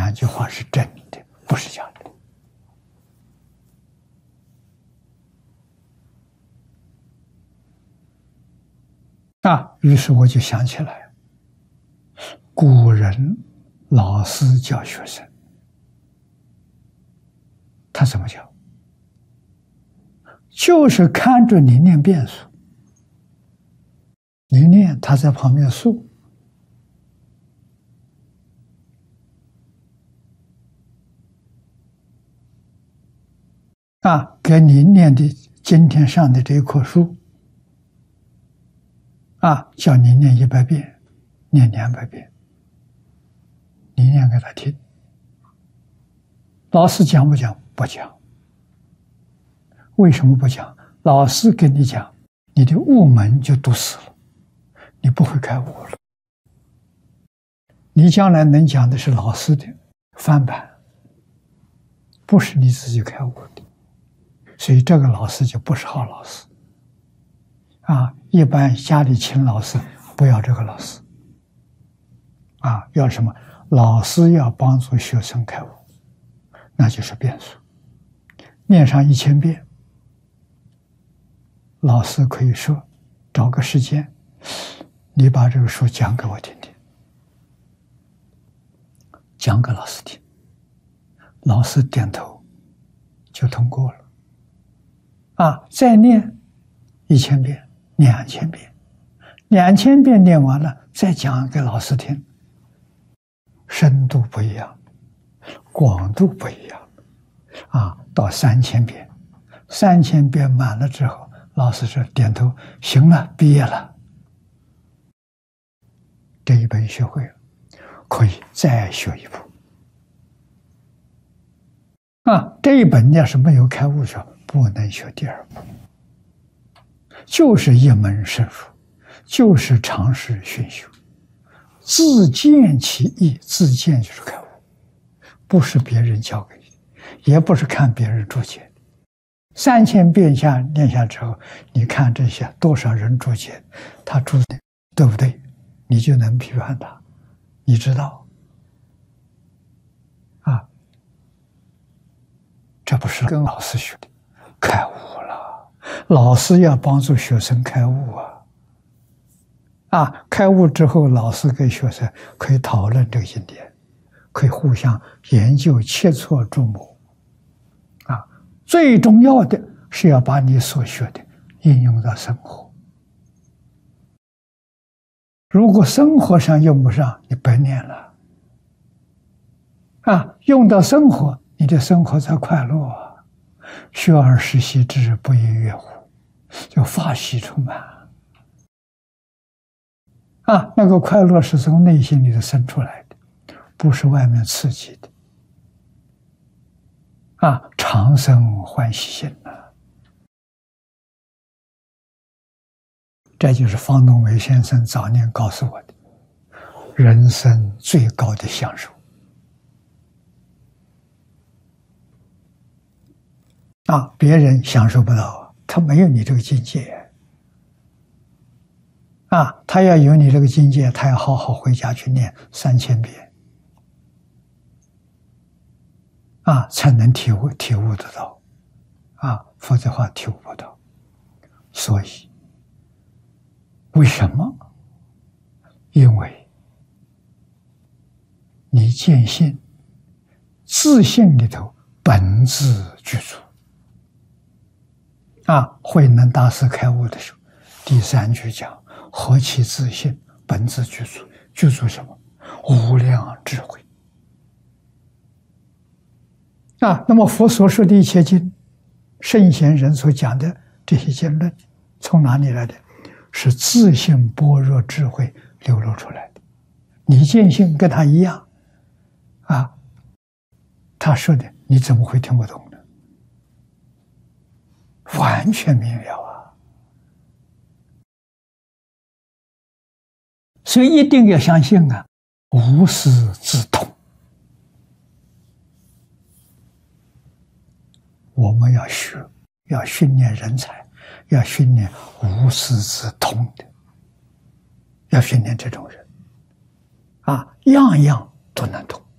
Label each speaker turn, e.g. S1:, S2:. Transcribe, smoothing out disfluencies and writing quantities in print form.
S1: 两句话是真的，不是假的。于是我就想起来，古人老师教学生，他怎么教？就是看着你念遍数，你念，他在旁边数。给你念的今天上的这一棵树，叫你念100遍，念200遍，你念给他听。老师讲不讲？不讲。为什么不讲？老师跟你讲，你的悟门就堵死了，你不会开悟了。你将来能讲的是老师的翻版，不是你自己开悟的。所以这个老师就不是好老师。一般家里请老师，不要这个老师。要什么？老师要帮助学生开悟，那就是遍数。念上1000遍，老师可以说，找个时间，你把这个书讲给我听听，讲给老师听，老师点头就通过了。再念1000遍、2000遍，2000遍念完了，再讲给老师听，深度不一样，广度不一样。到3000遍，3000遍满了之后，老师说点头，行了，毕业了，这一本学会了，可以再学一部。这一本要是没有开悟学，不能学第二部，就是一门深入，就是常识熏修，自见其意，自见就是开悟，不是别人教给你，也不是看别人注解。3000遍念下之后，你看这些多少人注解，他注的对不对，你就能批判他，你知道。这不是跟老师学的，开悟了。老师要帮助学生开悟开悟之后，老师跟学生可以讨论这个经典，可以互相研究，切磋琢磨。最重要的是要把你所学的应用到生活。如果生活上用不上，你白念了。用到生活，你的生活才快乐。学而时习之，不亦说乎？就法喜充满。那个快乐是从内心里头生出来的，不是外面刺激的。常生欢喜心这就是方东伟先生早年告诉我的人生最高的享受。别人享受不到，他没有你这个境界。他要有你这个境界，他要好好回家去念3000遍，才能体悟得到，否则的话体悟不到。所以，为什么？因为你见性，自性里头本自具足。慧能大师开悟的时候，第3句讲：何其自性，本自具足。具足什么？无量智慧。那么佛所说的一切经，圣贤人所讲的这些经论，从哪里来的？是自性般若智慧流露出来的。你见性跟他一样，他说的你怎么会听不懂呢？完全明了所以一定要相信无师自通。我们要学，要训练人才，要训练无师自通的，要训练这种人，样样都能通。